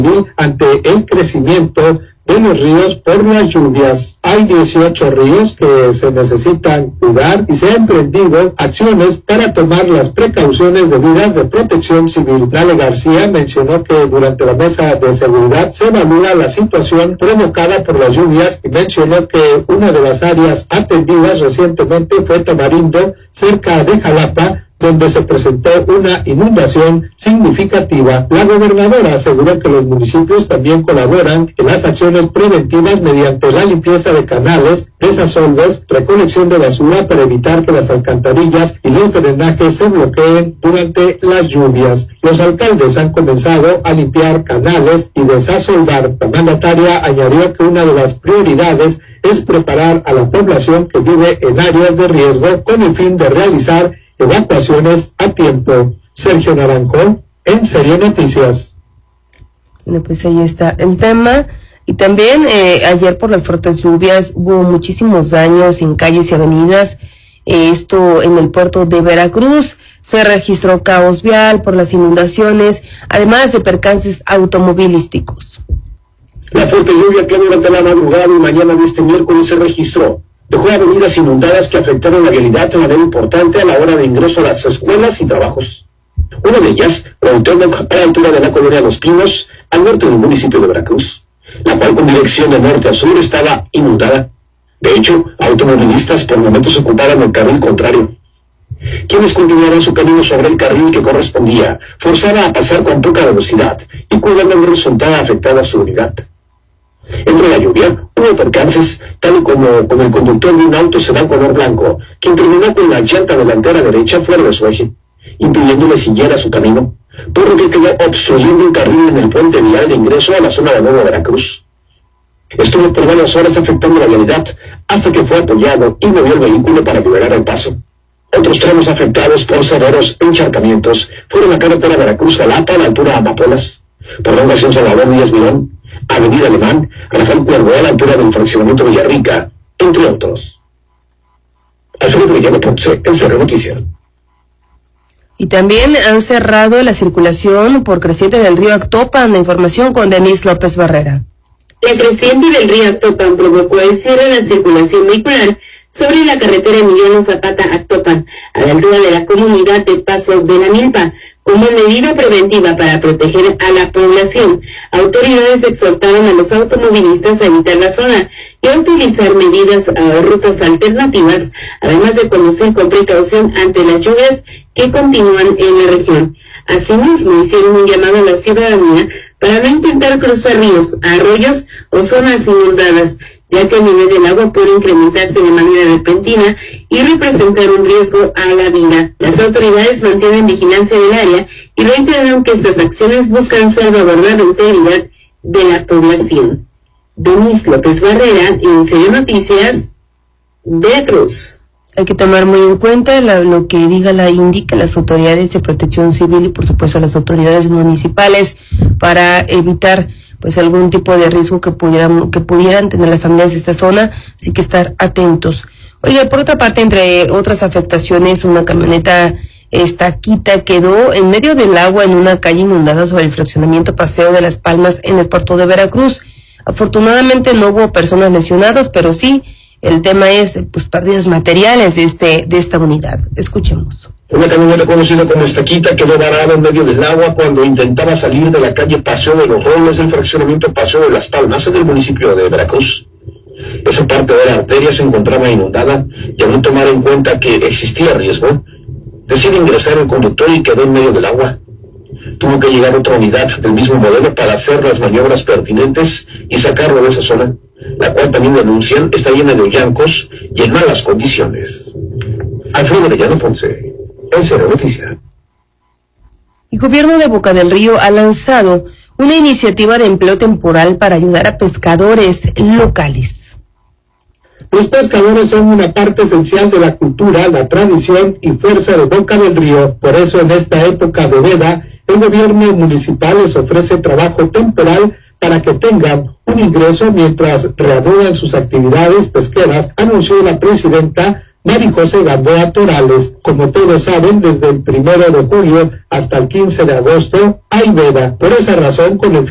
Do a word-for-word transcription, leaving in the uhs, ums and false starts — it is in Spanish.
ante el crecimiento de los ríos por las lluvias. Hay dieciocho ríos que se necesitan cuidar y se han emprendido acciones para tomar las precauciones debidas de protección civil. Lale García mencionó que durante la mesa de seguridad se evalúa la situación provocada por las lluvias y mencionó que una de las áreas atendidas recientemente fue Tamarindo, cerca de Jalapa, donde se presentó una inundación significativa. La gobernadora aseguró que los municipios también colaboran en las acciones preventivas mediante la limpieza de canales, desasolves, recolección de basura para evitar que las alcantarillas y los drenajes se bloqueen durante las lluvias. Los alcaldes han comenzado a limpiar canales y desasolvar. La mandataria añadió que una de las prioridades es preparar a la población que vive en áreas de riesgo con el fin de realizar evacuaciones a tiempo. Sergio Naranjo, En Serio Noticias. Bueno, pues ahí está el tema. Y también eh, ayer por las fuertes lluvias hubo muchísimos daños en calles y avenidas. Eh, esto en el puerto de Veracruz. Se registró caos vial por las inundaciones, además de percances automovilísticos. La fuerte lluvia que durante la madrugada y mañana de este miércoles se registró dejó avenidas inundadas que afectaron la vialidad de manera importante a la hora de ingreso a las escuelas y trabajos. Una de ellas, Cuauhtémoc, a la altura de la colonia Los Pinos, al norte del municipio de Veracruz, la cual con dirección de norte a sur estaba inundada. De hecho, automovilistas por momentos ocupaban el carril contrario. Quienes continuaban su camino sobre el carril que correspondía, forzaba a pasar con poca velocidad y cuidando no resultaba afectada su unidad. Entre la lluvia, hubo percances, tal como con el conductor de un auto sedán color blanco, quien terminó con la llanta delantera derecha fuera de su eje, impidiéndole siguiera su camino, por lo que quedó obstruyendo un carril en el puente vial de ingreso a la zona de Nuevo Veracruz. Estuvo por varias horas afectando la vialidad, hasta que fue apoyado y movió el vehículo para liberar el paso. Otros tramos afectados por severos encharcamientos fueron la carretera Veracruz-Jalapa a la altura de Amapolas, prolongación Salvador Díaz Mirón, Avenida Alemán, Rafael Cuervo a la altura del fraccionamiento Villarrica, entre otros. Alfredo Villano Ponce, En Serio Noticias. Y también han cerrado la circulación por creciente del río Actopan. La información con Denise López Barrera. La creciente del río Actopan provocó el cierre de la circulación vehicular sobre la carretera Emiliano Zapata Actopan, a la altura de la comunidad de Paso de la Milpa. Como medida preventiva para proteger a la población, autoridades exhortaron a los automovilistas a evitar la zona y a utilizar medidas o rutas alternativas, además de conducir con precaución ante las lluvias que continúan en la región. Asimismo, hicieron un llamado a la ciudadanía para no intentar cruzar ríos, arroyos o zonas inundadas, ya que el nivel del agua puede incrementarse de manera repentina y representar un riesgo a la vida. Las autoridades mantienen vigilancia del área y reiteraron que estas acciones buscan salvaguardar la integridad de la población. Denise López Barrera, En Serio Noticias, Veracruz. Hay que tomar muy en cuenta la, lo que diga la INDIC, las autoridades de protección civil y por supuesto las autoridades municipales para evitar pues algún tipo de riesgo que pudieran, que pudieran tener las familias de esta zona, así que estar atentos. Oiga, por otra parte, entre otras afectaciones, una camioneta estaquita quedó en medio del agua en una calle inundada sobre el fraccionamiento Paseo de las Palmas en el puerto de Veracruz. Afortunadamente no hubo personas lesionadas, pero sí el tema es pues pérdidas materiales de este de esta unidad. Escuchemos. Una camioneta conocida como Estaquita quedó varada en medio del agua cuando intentaba salir de la calle Paseo de los Robles del fraccionamiento Paseo de las Palmas en el municipio de Veracruz. Esa parte de la arteria se encontraba inundada y al no tomar en cuenta que existía riesgo, decide ingresar el conductor y quedó en medio del agua. Tuvo que llegar otra unidad del mismo modelo para hacer las maniobras pertinentes y sacarlo de esa zona, la cual también denuncian está llena de hoyancos y en malas condiciones. Alfredo Villano Ponce, En Serio Noticias. El gobierno de Boca del Río ha lanzado una iniciativa de empleo temporal para ayudar a pescadores locales. Los pescadores son una parte esencial de la cultura, la tradición y fuerza de Boca del Río. Por eso en esta época de veda, el gobierno municipal les ofrece trabajo temporal para que tengan un ingreso mientras reanudan sus actividades pesqueras, anunció la presidenta Mari José Gamboa Torales. Como todos saben, desde el primero de julio hasta el quince de agosto hay veda. Por esa razón, con el